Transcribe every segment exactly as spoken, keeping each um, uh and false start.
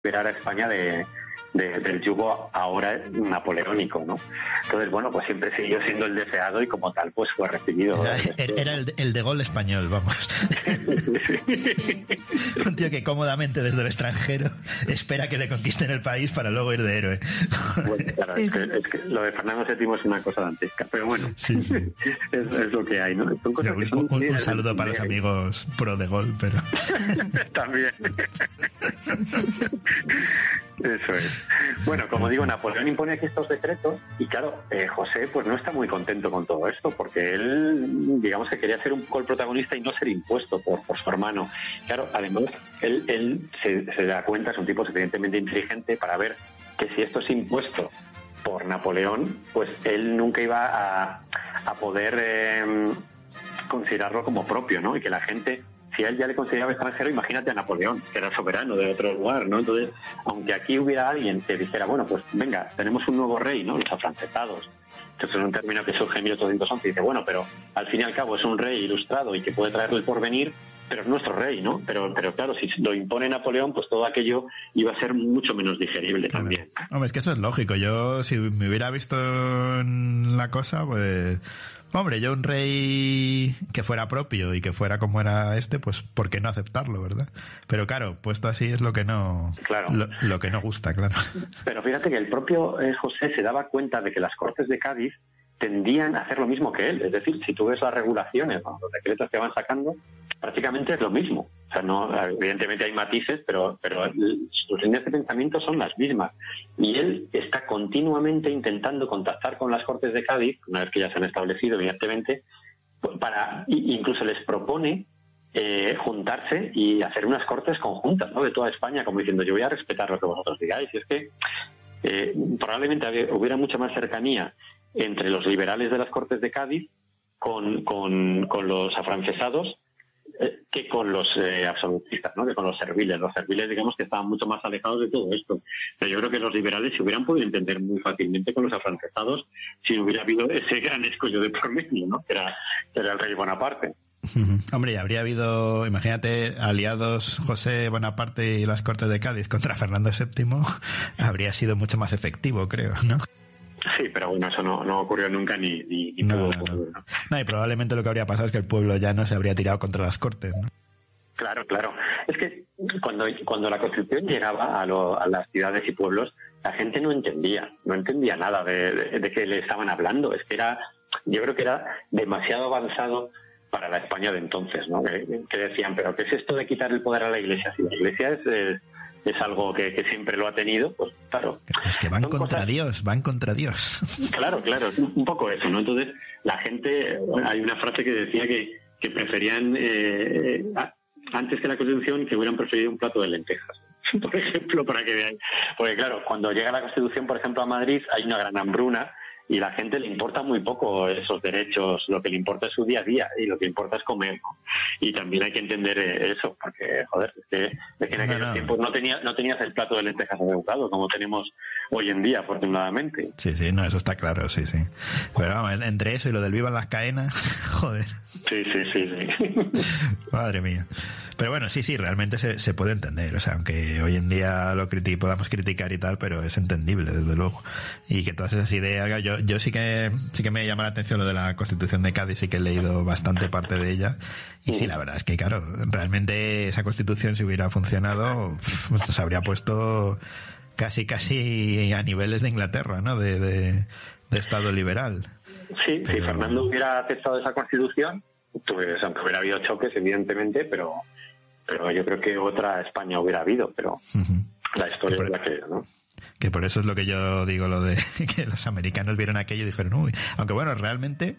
liberar a España de, de, del yugo ahora napoleónico, ¿no? Entonces, bueno, pues siempre siguió siendo el deseado y como tal, pues fue recibido. Era, era el, el de Gaulle español, vamos. Sí. Un tío que cómodamente desde el extranjero espera que le conquisten el país para luego ir de héroe. Bueno, claro, Sí, es, sí. que, es que lo de Fernando séptimo es una cosa dantesca, pero bueno, Sí, sí. es, es lo que hay, ¿no? Son cosas Un, que son un- un muy- saludo para los muy- amigos pro de Gaulle, pero... También. Eso es. Bueno, como digo, Napoleón impone aquí estos decretos y claro, eh, José pues no está muy contento con todo esto porque él, digamos que quería ser un poco el protagonista y no ser impuesto por, por su hermano. Claro, además, él, él se, se da cuenta, es un tipo suficientemente inteligente para ver que si esto es impuesto por Napoleón, pues él nunca iba a, a poder eh, considerarlo como propio, ¿no? Y que la gente... Si a él ya le consideraba extranjero, imagínate a Napoleón, que era soberano de otro lugar, ¿no? Entonces, aunque aquí hubiera alguien que dijera, bueno, pues venga, tenemos un nuevo rey, ¿no? Los afrancesados. Entonces es un término que surge en mil ochocientos once y dice, bueno, pero al fin y al cabo es un rey ilustrado y que puede traerle el porvenir, pero es nuestro rey, ¿no? Pero, pero claro, si lo impone Napoleón, pues todo aquello iba a ser mucho menos digerible también. Hombre, es que eso es lógico. Yo, si me hubiera visto en la cosa, pues... Hombre, yo un rey que fuera propio y que fuera como era este, pues ¿por qué no aceptarlo, verdad? Pero claro, puesto así es lo que no... Claro. Lo, lo que no gusta, claro. Pero fíjate que el propio eh, José se daba cuenta de que las Cortes de Cádiz tendían a hacer lo mismo que él. Es decir, si tú ves las regulaciones, ¿no? Los decretos que van sacando, prácticamente es lo mismo. O sea, no, evidentemente hay matices, pero, pero sus líneas de pensamiento son las mismas. Y él está continuamente intentando contactar con las Cortes de Cádiz, una vez que ya se han establecido, evidentemente, para, incluso les propone eh, juntarse y hacer unas Cortes conjuntas, ¿no? De toda España, como diciendo, yo voy a respetar lo que vosotros digáis. Y es que eh, probablemente había, hubiera mucha más cercanía entre los liberales de las Cortes de Cádiz con, con, con los afrancesados eh, que con los eh, absolutistas, ¿no? Que con los serviles. Los serviles, digamos, que estaban mucho más alejados de todo esto. Pero yo creo que los liberales se hubieran podido entender muy fácilmente con los afrancesados si no hubiera habido ese gran escollo de por medio, ¿no? Que era, que era el rey Bonaparte. Hombre, y habría habido, imagínate, aliados José Bonaparte y las Cortes de Cádiz contra Fernando séptimo, habría sido mucho más efectivo, creo, ¿no? Sí, pero bueno, eso no, no ocurrió nunca ni, ni, ni No, pudo no, no. ocurrir, ¿no? No, y probablemente lo que habría pasado es que el pueblo ya no se habría tirado contra las Cortes, ¿no? Claro, claro. Es que cuando, cuando la Constitución llegaba a, lo, a las ciudades y pueblos, la gente no entendía, no entendía nada de, de, de qué le estaban hablando. Es que era, yo creo que era demasiado avanzado para la España de entonces, ¿no? Que, que decían, pero ¿qué es esto de quitar el poder a la Iglesia? Si la Iglesia es, es, es algo que, que siempre lo ha tenido, pues claro. Es que van Son contra cosas... Dios, van contra Dios. Claro, claro, es un poco eso, ¿no? Entonces, la gente, hay una frase que decía que, que preferían, eh, antes que la Constitución, que hubieran preferido un plato de lentejas, por ejemplo, para que vean. Porque claro, cuando llega la Constitución, por ejemplo, a Madrid, hay una gran hambruna y la gente le importa muy poco esos derechos, lo que le importa es su día a día y lo que importa es comer, ¿no? Y también hay que entender eso, porque, joder, es que, es que en aquellos no, no. tiempos no, tenía, no tenías el plato de lentejas adecuado, como tenemos hoy en día, afortunadamente. Sí, sí, no, eso está claro, sí, sí. Pero vamos, entre eso y lo del viva las caenas, joder. Sí, sí, sí, sí. Madre mía. Pero bueno, sí, sí, realmente se, se puede entender, o sea, aunque hoy en día lo criti- podamos criticar y tal, pero es entendible, desde luego. Y que todas esas ideas, yo, yo sí que, sí que me llama la atención lo de la Constitución de Cádiz, sí que he leído bastante parte de ella. Y sí, la verdad es que, claro, realmente esa Constitución, si hubiera funcionado, pues, se habría puesto casi, casi a niveles de Inglaterra, ¿no? De, de, de Estado liberal. Sí, pero... si Fernando hubiera aceptado esa Constitución, pues, aunque hubiera habido choques, evidentemente, pero, pero yo creo que otra España hubiera habido, pero uh-huh. La historia por, es la que es, ¿no? Que por eso es lo que yo digo, lo de que los americanos vieron aquello y dijeron, uy, aunque bueno, realmente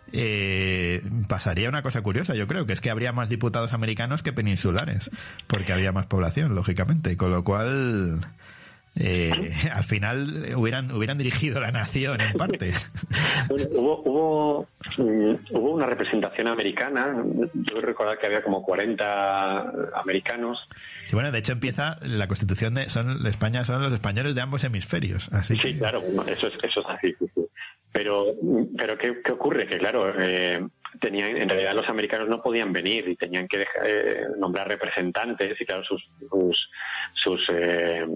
eh, pasaría una cosa curiosa, yo creo, que es que habría más diputados americanos que peninsulares, porque había más población, lógicamente, con lo cual... Eh, al final hubieran hubieran dirigido la nación en parte. Bueno, hubo hubo hubo una representación americana. Yo recuerdo que había como cuarenta americanos. Sí, bueno, de hecho empieza la Constitución de son España son los españoles de ambos hemisferios. Así sí, que... claro, eso es eso es así. Sí, sí. Pero pero qué, qué ocurre que claro. Eh, tenían, en realidad los americanos no podían venir y tenían que dejar, eh, nombrar representantes y claro, sus sus, sus eh,